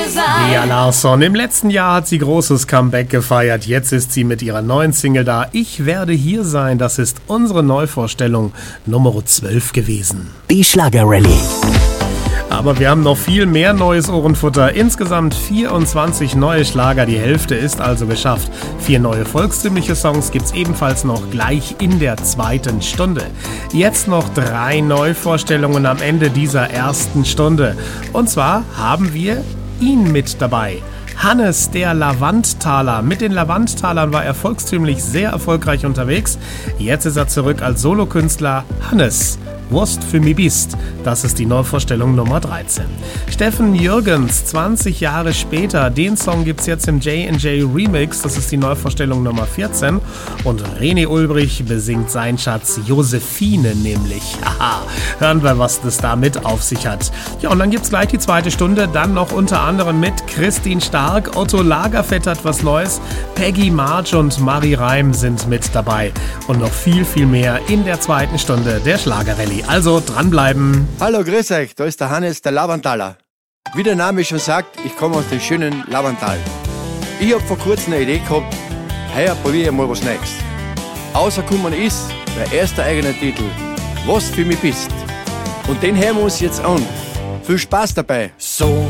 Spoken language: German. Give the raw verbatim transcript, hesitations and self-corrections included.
sein. Mia Larsson, im letzten Jahr hat sie großes Comeback gefeiert. Jetzt ist sie mit ihrer neuen Single da. Ich werde hier sein. Das ist unsere Neuvorstellung Nummer zwölf gewesen. Die Schlager-Rallye. Aber wir haben noch viel mehr neues Ohrenfutter. Insgesamt vierundzwanzig neue Schlager, die Hälfte ist also geschafft. Vier neue volkstümliche Songs gibt's ebenfalls noch gleich in der zweiten Stunde. Jetzt noch drei Neuvorstellungen am Ende dieser ersten Stunde. Und zwar haben wir ihn mit dabei. Hannes, der Lavandtaler. Mit den Lavandtalern war er volkstümlich sehr erfolgreich unterwegs. Jetzt ist er zurück als Solokünstler. Hannes, Wurst für mi bist. Das ist die Neuvorstellung Nummer dreizehn. Steffen Jürgens, zwanzig Jahre später. Den Song gibt's jetzt im J and J Remix. Das ist die Neuvorstellung Nummer vierzehn. Und René Ulbrich besingt seinen Schatz Josephine nämlich. Haha, hören wir, was das damit auf sich hat. Ja, und dann gibt's gleich die zweite Stunde. Dann noch unter anderem mit Christine Stark. Otto Lagerfeld hat was Neues. Peggy March und Marie Reim sind mit dabei. Und noch viel, viel mehr in der zweiten Stunde der Schlager-Rallye. Also dranbleiben. Hallo, grüß euch, da ist der Hannes, der Lavandtaler. Wie der Name schon sagt, ich komme aus dem schönen Lavandtal. Ich habe vor kurzem eine Idee gehabt, heuer probiere ich mal was Neues. Außerkommen ist mein erster eigener Titel, Was für mich bist. Und den hören wir uns jetzt an. Viel Spaß dabei. So